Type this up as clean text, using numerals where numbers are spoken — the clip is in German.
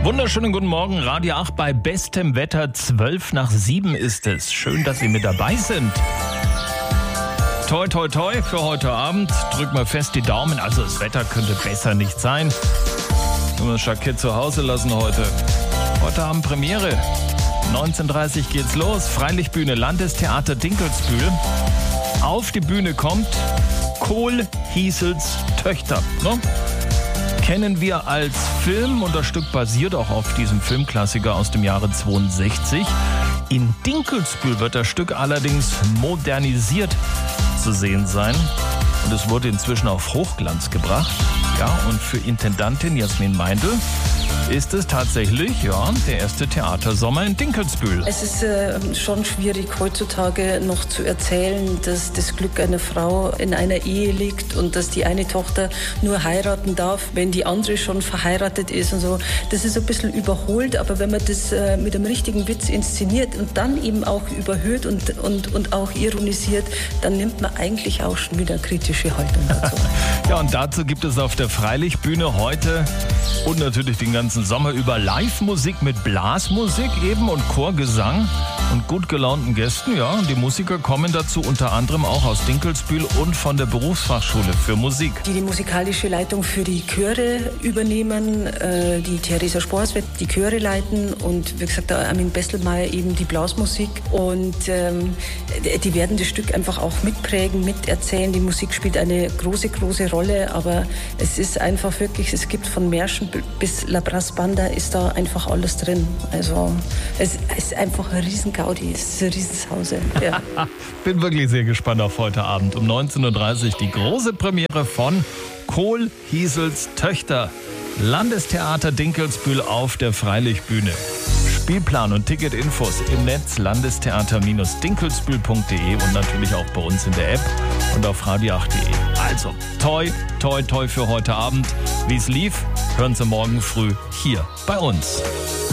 Wunderschönen guten Morgen, Radio 8 bei bestem Wetter, 7:12 ist es. Schön, dass Sie mit dabei sind. Toi, toi, toi für heute Abend. Drück mal fest die Daumen, also das Wetter könnte besser nicht sein. Wenn wir das Jackett zu Hause lassen heute. Heute Abend Premiere. 19:30 geht's los. Freilichtbühne, Landestheater Dinkelsbühl. Auf die Bühne kommt Kohl Hiesels Töchter. Ne? Kennen wir als Film und das Stück basiert auch auf diesem Filmklassiker aus dem Jahre 62. In Dinkelsbühl wird das Stück allerdings modernisiert zu sehen sein und es wurde inzwischen auf Hochglanz gebracht. Ja, und für Intendantin Jasmin Meindl ist es tatsächlich der erste Theatersommer in Dinkelsbühl. Es ist schon schwierig heutzutage noch zu erzählen, dass das Glück einer Frau in einer Ehe liegt und dass die eine Tochter nur heiraten darf, wenn die andere schon verheiratet ist und so. Das ist ein bisschen überholt, aber wenn man das mit einem richtigen Witz inszeniert und dann eben auch überhöht und auch ironisiert, dann nimmt man eigentlich auch schon wieder kritische Haltung dazu. Ja, und dazu gibt es auf der Freilichtbühne heute und natürlich den ganzen Sommer über Live-Musik mit Blasmusik eben und Chorgesang und gut gelaunten Gästen. Ja, und die Musiker kommen dazu unter anderem auch aus Dinkelsbühl und von der Berufsfachschule für Musik. Die musikalische Leitung für die Chöre übernehmen, die Theresa Spors wird die Chöre leiten und wie gesagt, der Armin Besselmeier eben die Blasmusik und die werden das Stück einfach auch mitprägen, miterzählen. Die Musik spielt eine große Rolle, aber es ist einfach wirklich, es gibt von Märschen bis La Brass Banda ist da einfach alles drin. Also es ist einfach ein Riesengaudi, es ist ein Riesensause. Ja. Bin wirklich sehr gespannt auf heute Abend. Um 19:30 Uhr die große Premiere von Kohl Hiesels Töchter. Landestheater Dinkelsbühl auf der Freilichtbühne. Spielplan und Ticketinfos im Netz landestheater-dinkelsbühl.de und natürlich auch bei uns in der App und auf radio8.de. Also, toi, toi, toi für heute Abend. Wie es lief, hören Sie morgen früh hier bei uns.